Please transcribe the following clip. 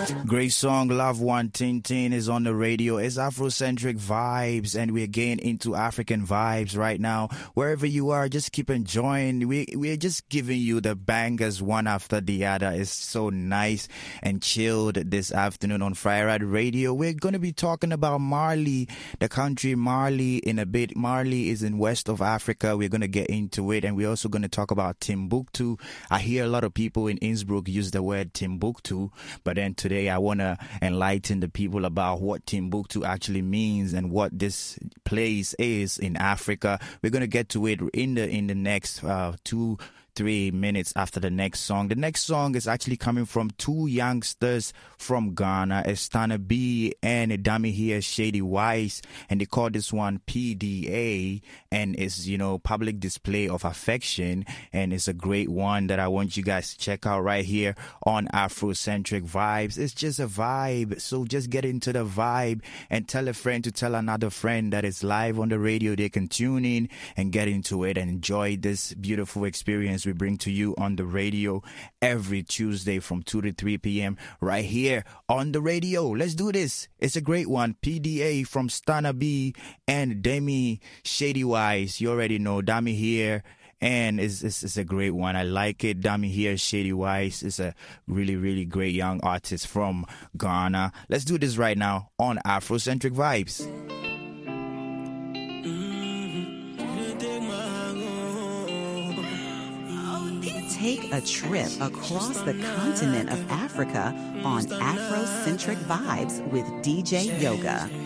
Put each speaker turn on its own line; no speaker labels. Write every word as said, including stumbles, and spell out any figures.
Great song, Love One Tintin is on the radio. It's Afrocentric vibes, and we're getting into African vibes right now. Wherever you are, just keep enjoying. We, we're just giving you the bangers one after the other. It's so nice and chilled this afternoon on Fire Radio. We're going to be talking about Mali, the country Mali in a bit. Mali is in west of Africa. We're going to get into it, and we're also going to talk about Timbuktu. I hear a lot of people in Innsbruck use the word Timbuktu, but then today I want to enlighten the people about what Timbuktu actually means and what this place is in Africa. We're going to get to it in the in the next uh, two three minutes after the next song. The next song is actually coming from two youngsters from Ghana, Estana B and Dami here, Shady Wise, and they call this one P D A, and it's, you know, public display of affection, and it's a great one that I want you guys to check out right here on Afrocentric Vibes. It's just a vibe, so just get into the vibe and tell a friend to tell another friend that it's live on the radio. They can tune in and get into it and enjoy this beautiful experience we bring to you on the radio every Tuesday from two to three p.m. right here on the radio. Let's do this. It's a great one. P D A from Stana B and Demi Shady Wise. You already know Dami here. And it's, it's, it's a great one. I like it. Dami here, Shady Wise is a really, really great young artist from Ghana. Let's do this right now on Afrocentric Vibes.
Take a trip across the continent of Africa on Afrocentric Vibes with D J Yoga.